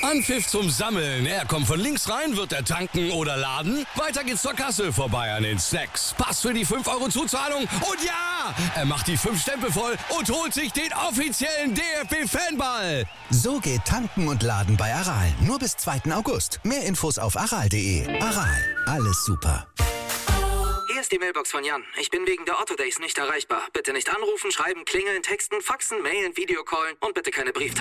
Anpfiff zum Sammeln. Er kommt von links rein, wird er tanken oder laden. Weiter geht's zur Kasse, vorbei an den Snacks. Pass für die 5 Euro Zuzahlung. Und ja, er macht die 5 Stempel voll und holt sich den offiziellen DFB-Fanball. So geht Tanken und Laden bei Aral. Nur bis 2. August. Mehr Infos auf aral.de. Aral, alles super. Hier ist die Mailbox von Jan. Ich bin wegen der Otto Days nicht erreichbar. Bitte nicht anrufen, schreiben, klingeln, texten, faxen, mailen, Videocallen und bitte keine Brieftauben.